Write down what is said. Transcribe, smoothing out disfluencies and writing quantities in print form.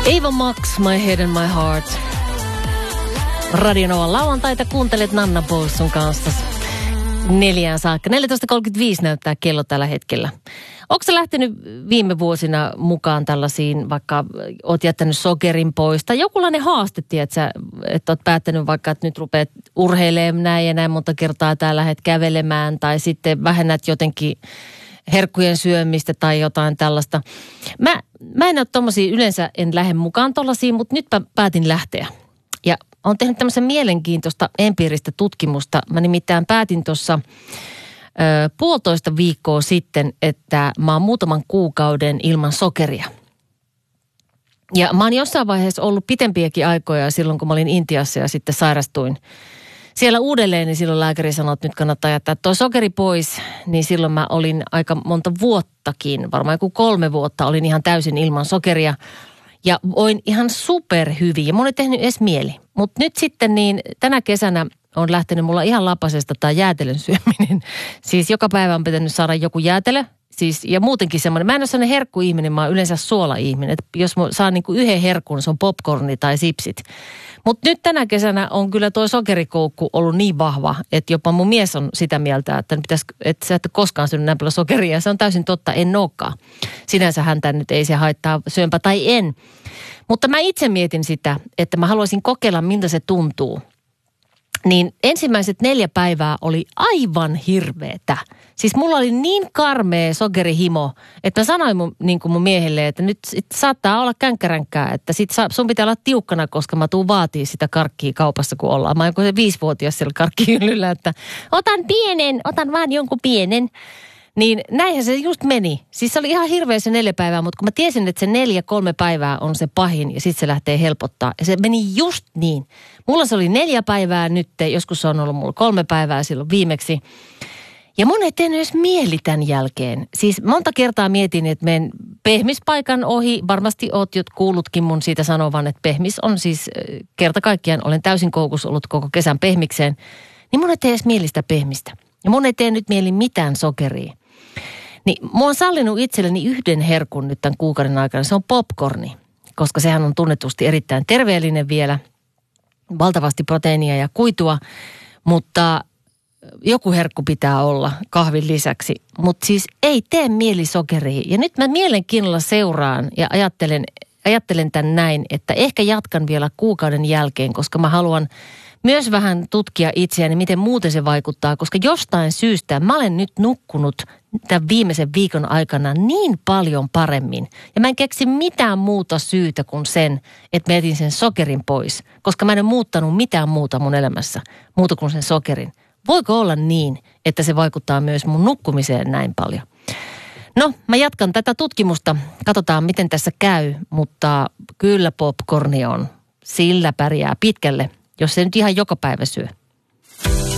Ava Max, My Head and My Heart. Radio Novan lauantaita kuuntelet Nanna Boussun kanssa 4 saakka. 14.35 näyttää kello tällä hetkellä. Onko sä lähtenyt viime vuosina mukaan tällaisiin, vaikka oot jättänyt sokerin pois? Tai jokinlainen haaste, tiedätkö, että oot päättänyt vaikka, että nyt rupeat urheilemaan näin ja näin monta kertaa tai lähdet kävelemään. Tai sitten vähennät jotenkin herkkujen syömistä tai jotain tällaista. Mä en ole tommosia, yleensä en lähde mukaan tollaisiin, mutta nyt päätin lähteä. Ja olen tehnyt tämmöisen mielenkiintoista empiiristä tutkimusta. Mä nimittäin päätin tuossa 1,5 viikkoa sitten, että mä oon muutaman kuukauden ilman sokeria. Ja mä oon jossain vaiheessa ollut pitempiäkin aikoja silloin, kun mä olin Intiassa ja sitten sairastuin siellä uudelleen, niin silloin lääkäri sanoi, että nyt kannattaa jättää tuo sokeri pois. Niin silloin mä olin aika monta vuottakin, varmaan joku 3 vuotta olin ihan täysin ilman sokeria. Ja voin ihan superhyviä. Mun ei tehnyt edes mieli. Mutta nyt sitten niin tänä kesänä on lähtenyt mulla ihan lapasesta tai jäätelön syöminen. Siis joka päivä on pitänyt saada joku jäätelö. Siis, ja muutenkin semmoinen, mä en ole sellainen herkkuihminen, mä oon yleensä suola-ihminen. Että jos mä saan niinku yhden herkun, se on popcorni tai sipsit. Mutta nyt tänä kesänä on kyllä tuo sokerikoukku ollut niin vahva, että jopa mun mies on sitä mieltä, että sä et ole koskaan syönyt näin paljon sokeria. Se on täysin totta, en olekaan. Sinänsä häntä nyt ei se haittaa syömpä tai en. Mutta mä itse mietin sitä, että mä haluaisin kokeilla, miltä se tuntuu. Niin ensimmäiset 4 päivää oli aivan hirveetä. Siis mulla oli niin karmea sokerihimo, että mä sanoin mun miehelle, että nyt saattaa olla känkkäränkkää, että sun pitää olla tiukkana, koska mä tuun vaatii sitä karkkia kaupassa, kun ollaan. Mä oon joku 5-vuotias siellä karkkihyllyllä, että otan vaan jonkun pienen. Niin näinhän se just meni. Siis se oli ihan hirveä se 4 päivää, mutta kun mä tiesin, että se 4-3 päivää on se pahin ja sitten se lähtee helpottaa. Ja se meni just niin. Mulla se oli 4 päivää nyt, joskus se on ollut mulla 3 päivää silloin viimeksi. Ja mun ei tehnyt edes mieli tämän jälkeen. Siis monta kertaa mietin, että menen pehmispaikan ohi. Varmasti oot jo kuullutkin mun siitä sanovan, että pehmis on siis kerta kaikkiaan, olen täysin koukussa ollut koko kesän pehmikseen. Niin mun ei tee edes mieli sitä pehmistä. Ja mun ei tee nyt mieli mitään sokeria. Niin mä oon sallinut itselleni yhden herkun nyt tämän kuukauden aikana. Se on popcorni, koska sehän on tunnetusti erittäin terveellinen vielä. Valtavasti proteiinia ja kuitua, mutta joku herkku pitää olla kahvin lisäksi. Mutta siis ei tee mieli sokeria. Ja nyt mä mielenkiinnolla seuraan ja ajattelen tämän näin, että ehkä jatkan vielä kuukauden jälkeen, koska mä haluan myös vähän tutkia itseäni, miten muuten se vaikuttaa, koska jostain syystä mä olen nyt nukkunut tämän viimeisen viikon aikana niin paljon paremmin. Ja mä en keksi mitään muuta syytä kuin sen, että mä etin sen sokerin pois, koska mä en ole muuttanut mitään muuta mun elämässä, muuta kuin sen sokerin. Voiko olla niin, että se vaikuttaa myös mun nukkumiseen näin paljon? No, mä jatkan tätä tutkimusta. Katsotaan, miten tässä käy, mutta kyllä popcorni on. Sillä pärjää pitkälle, jos se nyt ihan joka päivä syö.